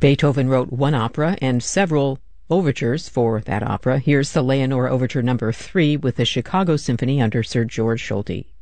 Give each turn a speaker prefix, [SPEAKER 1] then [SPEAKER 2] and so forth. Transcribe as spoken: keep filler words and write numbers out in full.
[SPEAKER 1] Beethoven wrote one opera and several overtures for that opera. Here's the Leonore Overture number three with the Chicago Symphony under Sir George Solti.